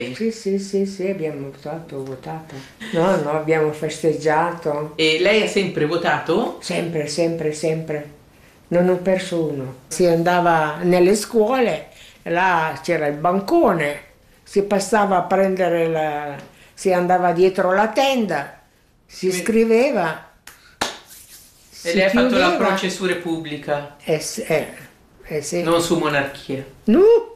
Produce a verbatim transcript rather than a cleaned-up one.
Sì, sì, sì, sì, abbiamo votato, votato. No, no, abbiamo festeggiato. E lei ha sempre votato? Sempre, sempre, sempre. Non ho perso uno. Si andava nelle scuole, là c'era il bancone, si passava a prendere la... si andava dietro la tenda, Si si met- scriveva, E si lei ha fatto la chiudeva. croce su Repubblica, Eh, s- eh, eh sì. non su Monarchia. No,